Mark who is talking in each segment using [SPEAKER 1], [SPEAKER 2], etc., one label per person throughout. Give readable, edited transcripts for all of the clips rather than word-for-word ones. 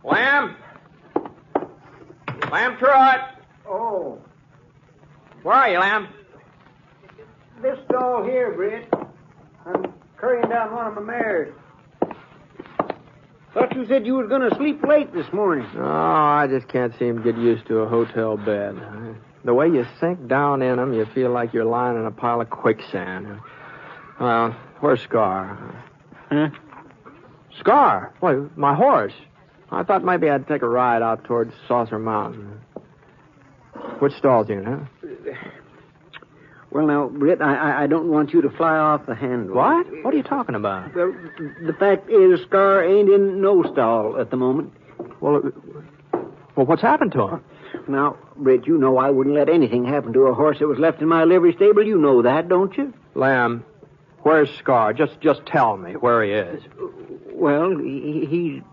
[SPEAKER 1] Lamb? Lamb Trot?
[SPEAKER 2] Oh,
[SPEAKER 1] Where are you, Lamb?
[SPEAKER 2] this stall here, Britt. I'm currying down one of my mares. Thought you said you was going to sleep late this morning.
[SPEAKER 3] Oh, I just can't seem to get used to a hotel bed. The way you sink down in them, you feel like you're lying in a pile of quicksand. Well, where's Scar?
[SPEAKER 2] Huh?
[SPEAKER 3] Scar? Why, my horse. I thought maybe I'd take a ride out towards Saucer Mountain. Which stall's in, huh?
[SPEAKER 2] Well, now, Britt, I don't want you to fly off the handle.
[SPEAKER 3] What? What are you talking about?
[SPEAKER 2] Well, the fact is, Scar ain't in no stall at the moment.
[SPEAKER 3] Well, what's happened to him?
[SPEAKER 2] Now, Britt, you know I wouldn't let anything happen to a horse that was left in my livery stable. You know that, don't you?
[SPEAKER 3] Lamb, where's Scar? Just tell me where he is.
[SPEAKER 2] Well, he's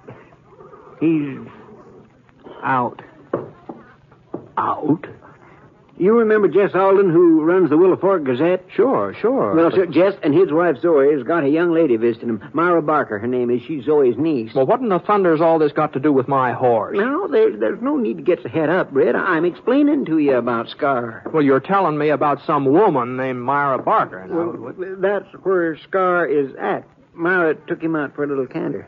[SPEAKER 2] out.
[SPEAKER 3] Out?
[SPEAKER 2] You remember Jess Alden, who runs the Willow Fork Gazette?
[SPEAKER 3] Sure.
[SPEAKER 2] Well, sir, Jess and his wife Zoe has got a young lady visiting him. Myra Barker, her name is. She's Zoe's niece.
[SPEAKER 3] Well, what in the thunder's all this got to do with my horse?
[SPEAKER 2] Now, there's no need to get your head up, Britt. I'm explaining to you about Scar.
[SPEAKER 3] Well, you're telling me about some woman named Myra Barker. Now.
[SPEAKER 2] Well, that's where Scar is at. Myra took him out for a little canter.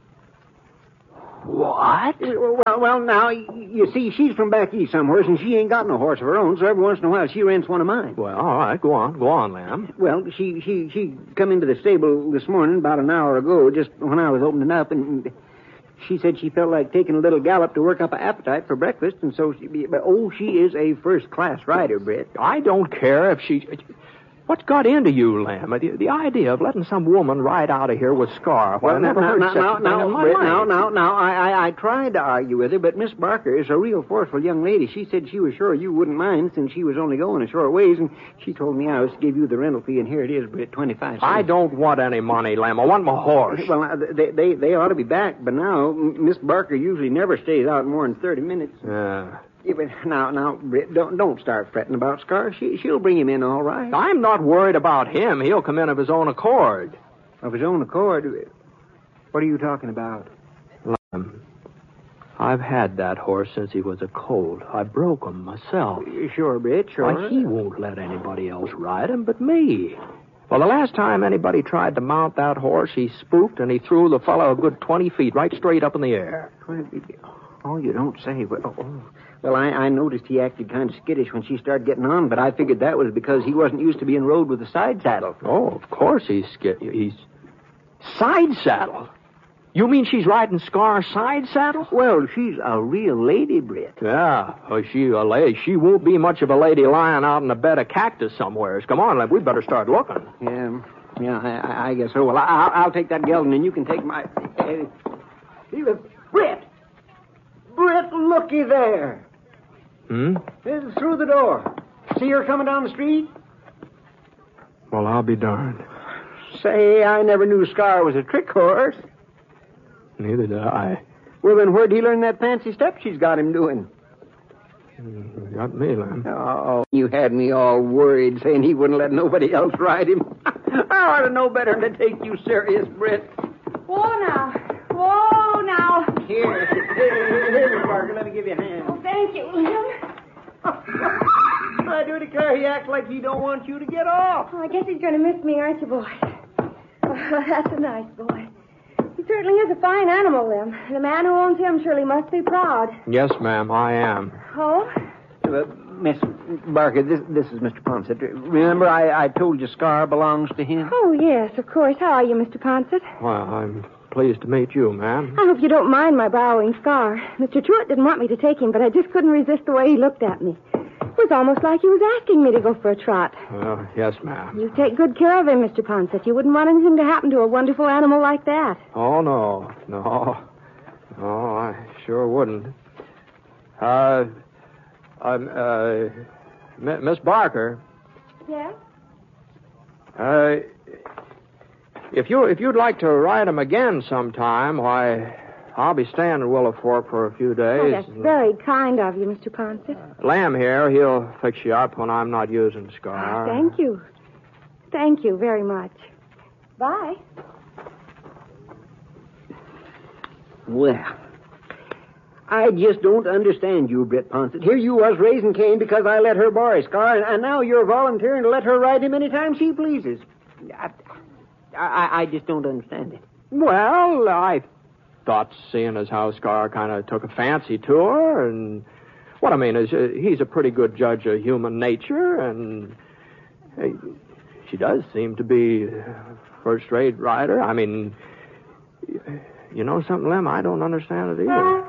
[SPEAKER 3] What?
[SPEAKER 2] Well, now, you see, she's from back east somewhere, and she ain't got no horse of her own, so every once in a while she rents one of mine.
[SPEAKER 3] Well, all right, go on, Lamb.
[SPEAKER 2] Well, she come into the stable this morning about an hour ago, just when I was opening up, and she said she felt like taking a little gallop to work up an appetite for breakfast, and so she is a first-class rider, Britt.
[SPEAKER 3] I don't care if she... What's got into you, Lamb? The idea of letting some woman ride out of here with Scar. Well, I never heard such a thing in my life.
[SPEAKER 2] I tried to argue with her, but Miss Barker is a real forceful young lady. She said she was sure you wouldn't mind since she was only going a short ways, and she told me I was to give you the rental fee, and here it is, Britt, 25 cents.
[SPEAKER 3] I don't want any money, Lamb. I want my horse.
[SPEAKER 2] Well, they ought to be back, but now Miss Barker usually never stays out more than 30 minutes. Yeah, but now, Britt, don't start fretting about Scar. She'll bring him in all right.
[SPEAKER 3] I'm not worried about him. He'll come in of his own accord.
[SPEAKER 2] Of his own accord? What are you talking about?
[SPEAKER 3] Lamb, I've had that horse since he was a colt. I broke him myself.
[SPEAKER 2] Sure, Britt, sure.
[SPEAKER 3] Why, he won't let anybody else ride him but me. Well, the last time anybody tried to mount that horse, he spooked and he threw the fellow a good 20 feet right straight up in the air.
[SPEAKER 2] 20 feet? Oh, you don't say. Well, I noticed he acted kind of skittish when she started getting on, but I figured that was because he wasn't used to being rode with a side saddle.
[SPEAKER 3] Oh, of course he's He's... Side saddle? You mean she's riding Scar's side saddle?
[SPEAKER 2] Well, she's a real lady, Britt.
[SPEAKER 3] Yeah, she a lady. She won't be much of a lady lying out in a bed of cactus somewheres. Come on, we'd better start looking.
[SPEAKER 2] Yeah, I guess so. Well, I'll take that gelding, and you can take my... Britt! Britt, looky there. It's through the door. See her coming down the street?
[SPEAKER 3] Well, I'll be darned.
[SPEAKER 2] Say, I never knew Scar was a trick horse.
[SPEAKER 3] Neither did I.
[SPEAKER 2] Well, then where'd he learn that fancy step she's got him doing?
[SPEAKER 3] Got me, Lamb.
[SPEAKER 2] Oh, you had me all worried, saying he wouldn't let nobody else ride him. I ought to know better than to take you serious, Britt.
[SPEAKER 4] Whoa, now.
[SPEAKER 2] Here, Miss Barker, let me give you a hand.
[SPEAKER 4] Oh, thank you, Liam.
[SPEAKER 2] I do declare he acts like he don't want you to get off.
[SPEAKER 4] Oh, I guess he's going to miss me, aren't you, boy? Oh, that's a nice boy. He certainly is a fine animal, Lim. The man who owns him surely must be proud.
[SPEAKER 3] Yes, ma'am, I am.
[SPEAKER 4] Oh?
[SPEAKER 2] Miss Barker, this is Mr. Ponsett. Remember I told you Scar belongs to him?
[SPEAKER 4] Oh, yes, of course. How are you, Mr. Ponsett?
[SPEAKER 3] Well, I'm pleased to meet you, ma'am.
[SPEAKER 4] I hope you don't mind my borrowing Scar. Mr. Truitt didn't want me to take him, but I just couldn't resist the way he looked at me. It was almost like he was asking me to go for a trot.
[SPEAKER 3] Well, yes, ma'am.
[SPEAKER 4] You take good care of him, Mr. Ponsett. You wouldn't want anything to happen to a wonderful animal like that.
[SPEAKER 3] Oh, no, I sure wouldn't. Miss Barker.
[SPEAKER 4] Yes?
[SPEAKER 3] If you'd like to ride him again sometime, why, I'll be staying in Willow Fork for a few days.
[SPEAKER 4] Oh, that's very kind of you, Mr. Ponsett.
[SPEAKER 3] Lamb here, he'll fix you up when I'm not using Scar.
[SPEAKER 4] Thank you. Thank you very much. Bye.
[SPEAKER 2] Well, I just don't understand you, Britt Ponsett. Here you was raising Cain because I let her borrow his car, and now you're volunteering to let her ride him anytime she pleases. I just don't understand it.
[SPEAKER 3] Well, I thought seeing as how Scar kind of took a fancy to her, and what I mean is he's a pretty good judge of human nature, and she does seem to be a first-rate rider. I mean, you know something, Lem? I don't understand it either.